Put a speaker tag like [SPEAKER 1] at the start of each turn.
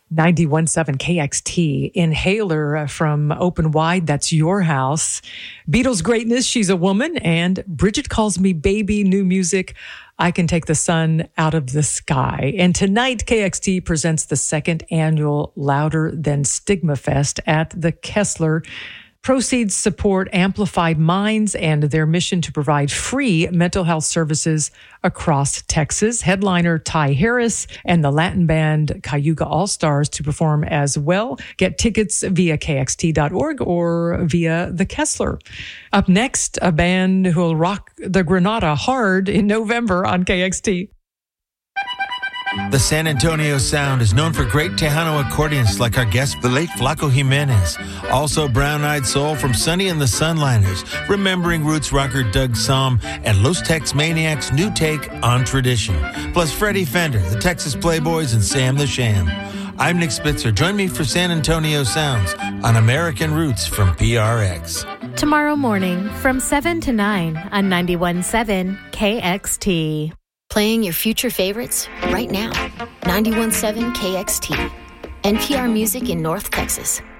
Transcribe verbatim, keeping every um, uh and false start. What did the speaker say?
[SPEAKER 1] ninety-one point seven K X T. Inhaler from Open Wide, that's your house. Beatles Greatness, She's a Woman. And Bridget Calls Me Baby, new music, I Can Take the Sun Out of the Sky. And tonight, K X T presents the second annual Louder Than Stigma Fest at the Kessler. Proceeds support Amplified Minds and their mission to provide free mental health services across Texas. Headliner Ty Harris and the Latin band Cayuga All-Stars to perform as well. Get tickets via K X T dot org or via the Kessler. Up next, a band who will rock the Granada hard in November on K X T.
[SPEAKER 2] The San Antonio Sound is known for great Tejano accordions like our guest, the late Flaco Jimenez. Also brown-eyed soul from Sonny and the Sunliners, remembering roots rocker Doug Somm, and Los Tex Maniacs' new take on tradition. Plus Freddie Fender, the Texas Playboys, and Sam the Sham. I'm Nick Spitzer. Join me for San Antonio Sounds on American Roots from P R X.
[SPEAKER 3] Tomorrow morning from seven to nine on ninety-one point seven K X T.
[SPEAKER 4] Playing your future favorites right now. ninety-one point seven K X T. N P R Music in North Texas.